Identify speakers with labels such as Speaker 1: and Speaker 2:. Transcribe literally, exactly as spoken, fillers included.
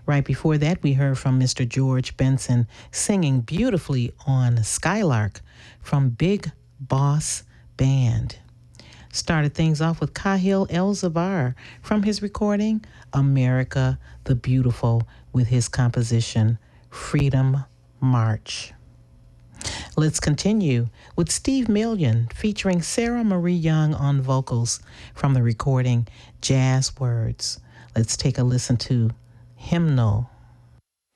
Speaker 1: Right before that, we heard from Mister George Benson singing beautifully on Skylark from Big Boss Band. Started things off with Kahil El-Zabar from his recording America the Beautiful with his composition Freedom March. Let's continue with Steve Million featuring Sarah Marie Young on vocals from the recording Jazz Words. Let's take a listen to Hymnal.